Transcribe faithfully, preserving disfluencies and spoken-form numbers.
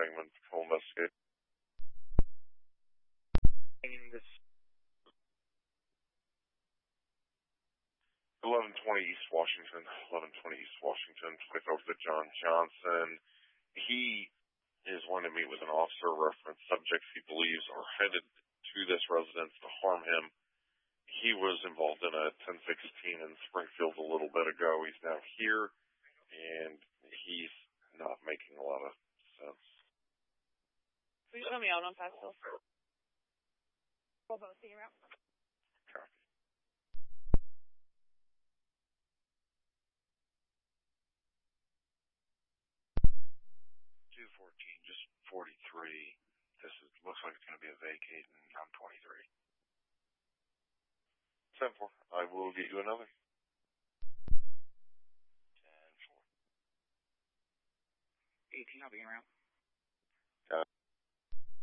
Sangamon Patrol Investigate. This eleven twenty East Washington, eleven twenty East Washington, twenty-four to John Johnson. He is wanting to meet with an officer reference subjects he believes are headed to this residence to harm him. He was involved in a ten sixteen in Springfield a little bit ago. He's now here, and he's not making a lot of sense. Will you let me out on fast hill? We'll both see you out. Copy. two fourteen, just forty-three. This is, looks like it's going to be a vacate, and I'm twenty-three. ten four. I will get you another. ten four. eighteen, I'll be around.